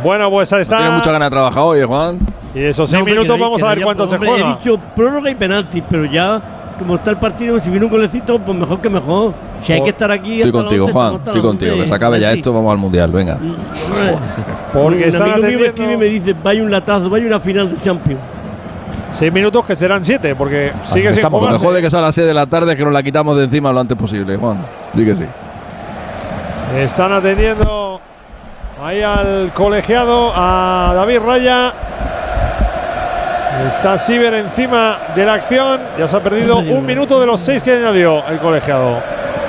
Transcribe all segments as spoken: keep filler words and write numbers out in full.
Bueno, pues ahí está. Tiene mucha ganas de trabajar hoy, Juan. Y esos seis no, minutos vamos a ver cuánto se juega. He dicho prórroga y penalti, pero ya, como está el partido, si viene un golecito, pues mejor que mejor. Si hay que estar aquí. Estoy contigo, Juan. Estoy contigo. Que se acabe ya esto, vamos al mundial. Venga. Porque están atendiendo. Un amigo me escribe y me dice: vaya un latazo, vaya una final de Champions. Seis minutos que serán siete, porque sigue sin jugarse. Lo mejor de que sea a las seis de la tarde, que nos la quitamos de encima lo antes posible, Juan. Di que sí. Están atendiendo ahí al colegiado, a David Raya. Está Siever encima de la acción. Ya se ha perdido un minuto de los seis que añadió el colegiado.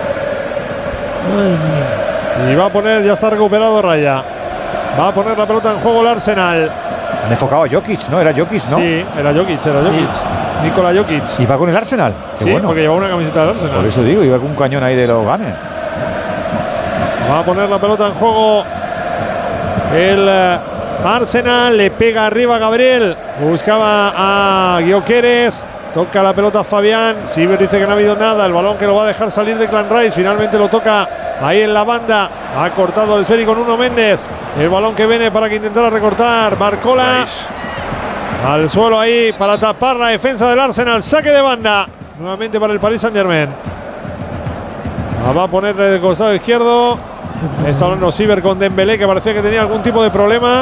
Y va a poner, ya está recuperado Raya. Va a poner la pelota en juego el Arsenal. Han enfocado a Jokic, ¿no? Era Jokic, ¿no? Sí, era Jokic, era Jokic. Sí. Nikola Jokic. ¿Y va con el Arsenal? Qué sí, bueno. Porque lleva una camiseta del Arsenal. Por eso digo, iba con un cañón ahí de los Gunners. Va a poner la pelota en juego el uh, Arsenal. Le pega arriba Gabriel. Buscaba a Gyökeres. Toca la pelota a Fabián. Siever dice que no ha habido nada. El balón que lo va a dejar salir de Clan Rice. Finalmente lo toca ahí en la banda. Ha cortado el esférico con Nuno Méndez. El balón que viene para que intentara recortar Barcola. Nice. Al suelo ahí para tapar la defensa del Arsenal. Saque de banda. Nuevamente para el Paris Saint-Germain. Va a ponerle del costado izquierdo. Está hablando Siever con Dembélé, que parecía que tenía algún tipo de problema.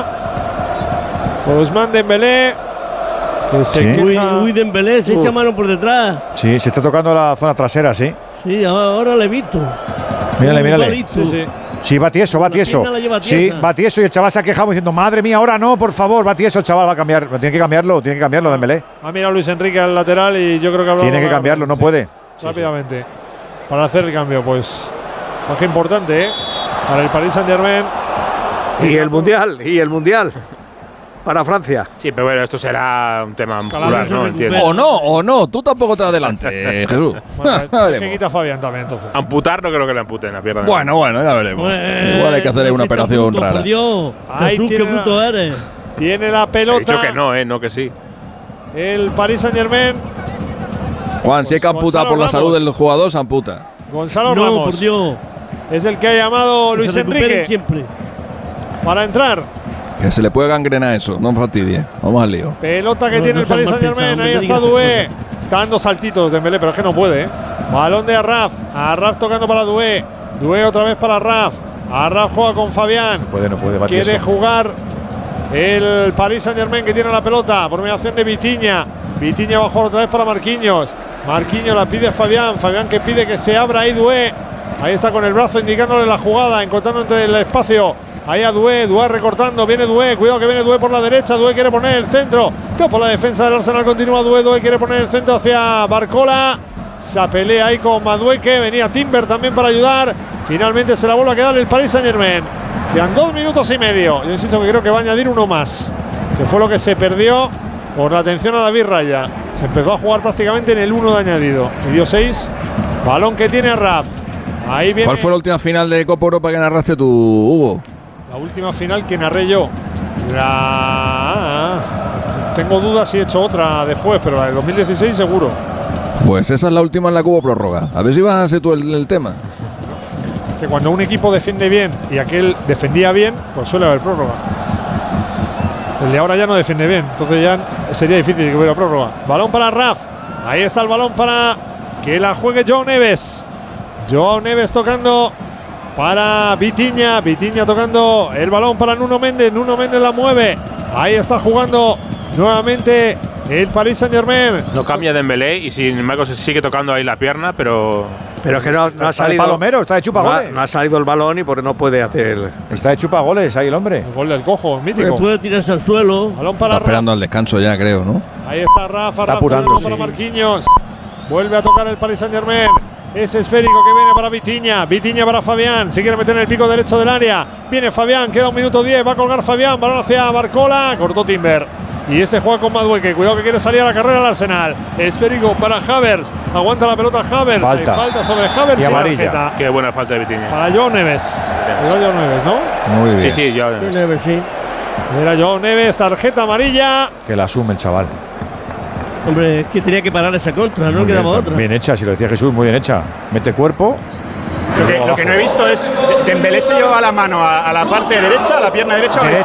Ousmane Dembélé. Que se sí. queja. Uy, uy, Dembélé se echa mano por detrás. Sí, se está tocando la zona trasera, sí. Sí, ahora le he visto. Mírale, mírale. Sí, sí. Sí, va tieso, va tieso. Sí, va tieso y el chaval se ha quejado diciendo, madre mía, ahora no, por favor, va tieso, el chaval va a cambiar. Tiene que cambiarlo, tiene que cambiarlo, Dembélé. Ha mirado Luis Enrique al lateral y yo creo que habrá. Tiene que cambiarlo, no sí. puede. Rápidamente. Sí, sí. Para hacer el cambio, pues. Baja importante, ¿eh? Para el Paris Saint-Germain. Y el Mundial, y el Mundial. Para Francia. Sí, pero bueno, esto será un tema muscular, ¿no? Entiendo. O no, o no, tú tampoco te adelante, Jesús. Bueno, es que quita Fabián también, entonces. Amputar no creo que le amputen la pierna. Bueno, bueno, ya veremos. Bueno, igual hay que hacer una operación puto, rara. Por Dios, Ahí Jesús, tiene qué puto la, eres. Tiene la pelota. He dicho que no, eh, no que sí. El Paris Saint-Germain. Juan, pues si hay que amputar por la salud del jugador, se amputa. Gonzalo no, Ramos. por Dios. Es el que ha llamado que Luis Enrique siempre. para entrar. Que se le puede gangrenar eso, no fastidie. Vamos al lío. Pelota que no, tiene no el Paris Saint-Germain. Ahí está Doué. Está dando saltitos Dembélé, pero es que no puede. ¿eh? Balón de Arraf. Arraf tocando para Doué. Doué otra vez para Arraf. Arraf juega con Fabián. No puede, no puede. Va Quiere tieso. jugar el Paris Saint-Germain, que tiene la pelota por mediación de Vitinha. Vitinha va a jugar otra vez para Marquinhos. Marquinhos la pide a Fabián. Fabián que pide que se abra ahí Doué. Ahí está con el brazo indicándole la jugada, encontrando entre el espacio. Ahí a Doué, Doué recortando, viene Doué, cuidado que viene Doué por la derecha, Doué quiere poner el centro, por la defensa del Arsenal continúa Doué, Doué quiere poner el centro hacia Barcola, se pelea ahí con Madueque, venía Timber también para ayudar, finalmente se la vuelve a quedar el Paris Saint-Germain, quedan dos minutos y medio, yo insisto que creo que va a añadir uno más, que fue lo que se perdió por la atención a David Raya, se empezó a jugar prácticamente en el uno de añadido, y dio seis, balón que tiene Raf. Ahí viene. ¿Cuál fue la última final de Copa Europa que narraste tú, Hugo? La última final que narré yo. La... Tengo dudas si he hecho otra después, pero la del dos mil dieciséis seguro. Pues esa es la última en la que hubo prórroga. A ver si vas a hacer tú el, el tema. Que cuando un equipo defiende bien y aquel defendía bien, pues suele haber prórroga. El de ahora ya no defiende bien, entonces ya sería difícil que hubiera prórroga. Balón para Raf. Ahí está el balón para que la juegue Joao Neves. Joao Neves tocando para Vitinha. Vitinha tocando el balón para Nuno Méndez. Nuno Méndez la mueve. Ahí está jugando nuevamente el Paris Saint-Germain. No cambia Dembélé y sin embargo se sigue tocando ahí la pierna, pero. Pero es que no, no ha salido. Palomero, está de chupa no, goles. ha, no ha salido el balón y por no puede hacer. Está de chupa goles ahí el hombre. El gol del cojo, mítico. Puede tirarse al suelo. Balón para Está esperando Rafa. al descanso ya, creo, ¿no? Ahí está Rafa. Está Rafa apurando, para sí. Marquinhos. Vuelve a tocar el Paris Saint-Germain. Ese esférico que viene para Vitinha. Vitinha para Fabián. Se quiere meter en el pico derecho del área. Viene Fabián. Queda un minuto diez. Va a colgar Fabián. Balón hacia Barcola. Cortó Timber. Y este juega con Madueque. Cuidado que quiere salir a la carrera al Arsenal. Esférico para Havertz. Aguanta la pelota Havertz. Falta. Hay falta sobre Havertz. Y Y amarilla. tarjeta Qué buena falta de Vitinha. para Joao Neves. Era Joao Neves, ¿no? Muy bien. Sí, sí, ya. Neves, sí. Era Joao Neves. Tarjeta amarilla. Que la asume el chaval. Hombre, es que tenía que parar esa contra, no Muy quedaba bien, otra. bien hecha, si lo decía Jesús, muy bien hecha. Mete cuerpo. Lo que, lo que no he visto es Dembélé se lleva la mano a, a la parte derecha, a la pierna derecha.